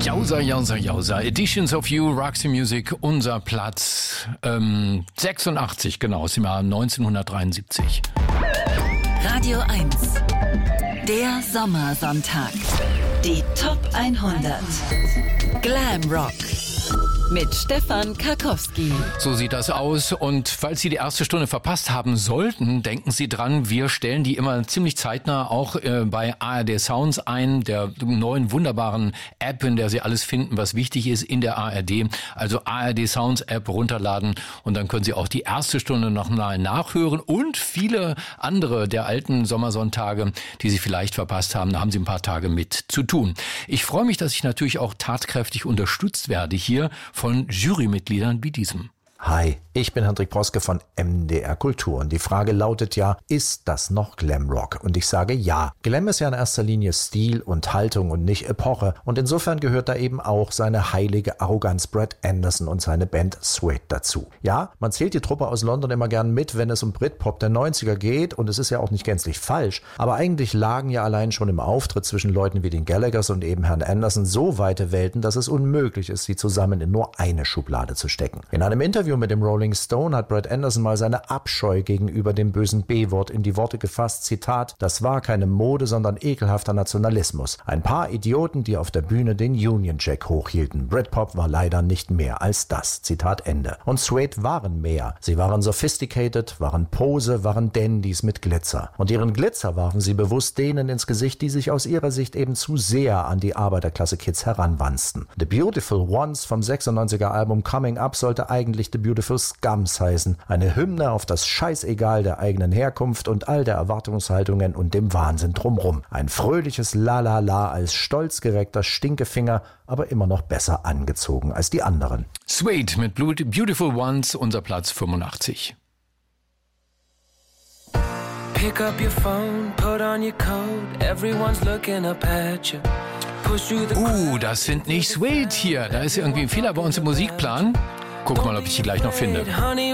Jausa, Jausa, Jausa. Editions of You, Roxy Music, unser Platz 86, genau, aus dem Jahr 1973. Radio 1, der Sommersonntag. Die Top 100. Glam Rock. Mit Stefan Karkowski. So sieht das aus. Und falls Sie die erste Stunde verpasst haben sollten, denken Sie dran, wir stellen die immer ziemlich zeitnah auch bei ARD Sounds ein, der neuen wunderbaren App, in der Sie alles finden, was wichtig ist in der ARD. Also ARD Sounds App runterladen und dann können Sie auch die erste Stunde noch mal nachhören und viele andere der alten Sommersonntage, die Sie vielleicht verpasst haben. Da haben Sie ein paar Tage mit zu tun. Ich freue mich, dass ich natürlich auch tatkräftig unterstützt werde hier von Jurymitgliedern wie diesem. Hi, ich bin Hendrik Proske von MDR Kultur und die Frage lautet ja, ist das noch Glamrock? Und ich sage ja. Glam ist ja in erster Linie Stil und Haltung und nicht Epoche und insofern gehört da eben auch seine heilige Arroganz Brad Anderson und seine Band Suede dazu. Ja, man zählt die Truppe aus London immer gern mit, wenn es um Britpop der 90er geht und es ist ja auch nicht gänzlich falsch, aber eigentlich lagen ja allein schon im Auftritt zwischen Leuten wie den Gallaghers und eben Herrn Anderson so weite Welten, dass es unmöglich ist, sie zusammen in nur eine Schublade zu stecken. In einem Interview mit dem Rolling Stone hat Brad Anderson mal seine Abscheu gegenüber dem bösen B-Wort in die Worte gefasst, Zitat, das war keine Mode, sondern ekelhafter Nationalismus. Ein paar Idioten, die auf der Bühne den Union Jack hochhielten. Britpop war leider nicht mehr als das, Zitat Ende. Und Suede waren mehr. Sie waren sophisticated, waren Pose, waren Dandys mit Glitzer. Und ihren Glitzer warfen sie bewusst denen ins Gesicht, die sich aus ihrer Sicht eben zu sehr an die Arbeiterklasse-Kids heranwanzten. The Beautiful Ones vom 96er Album Coming Up sollte eigentlich The Beautiful Scums heißen. Eine Hymne auf das Scheißegal der eigenen Herkunft und all der Erwartungshaltungen und dem Wahnsinn drumrum. Ein fröhliches La-La-La als stolz gereckter Stinkefinger, aber immer noch besser angezogen als die anderen. Suede mit Beautiful Ones, unser Platz 85. Pick up your phone, put on your coat, everyone's looking up at you. Das sind nicht Suede hier. Da ist irgendwie ein Fehler bei uns im Musikplan. Guck mal, ob ich die gleich noch finde.